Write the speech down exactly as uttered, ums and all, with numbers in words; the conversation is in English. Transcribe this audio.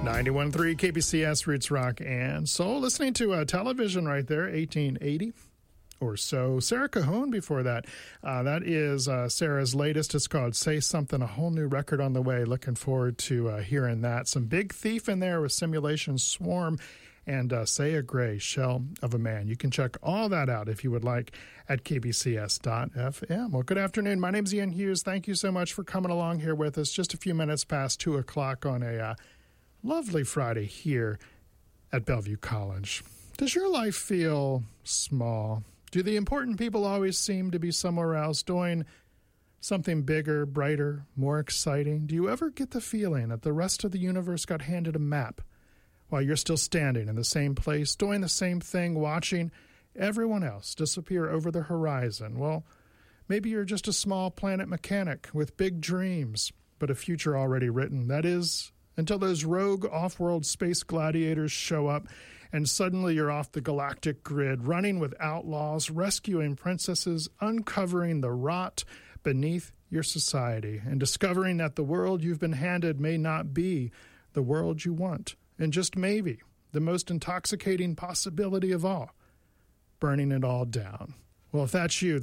ninety-one point three K B C S Roots Rock and Soul. Listening to uh, Television right there, eighteen eighty or so. Sarah Cajon before that. Uh, that is uh, Sarah's latest. It's called Say Something, a whole new record on the way. Looking forward to uh, hearing that. Some Big Thief in there with Simulation Swarm and uh, Say a Gray, Shell of a Man. You can check all that out if you would like at k b c s dot f m. Well, good afternoon. My name's Ian Hughes. Thank you so much for coming along here with us. Just a few minutes past two o'clock on a uh, lovely Friday here at Bellevue College. Does your life feel small? Do the important people always seem to be somewhere else doing something bigger, brighter, more exciting? Do you ever get the feeling that the rest of the universe got handed a map while you're still standing in the same place, doing the same thing, watching everyone else disappear over the horizon? Well, maybe you're just a small planet mechanic with big dreams, but a future already written. That is, until those rogue off-world space gladiators show up and suddenly you're off the galactic grid, running with outlaws, rescuing princesses, uncovering the rot beneath your society, and discovering that the world you've been handed may not be the world you want. And just maybe, the most intoxicating possibility of all, burning it all down. Well, if that's you,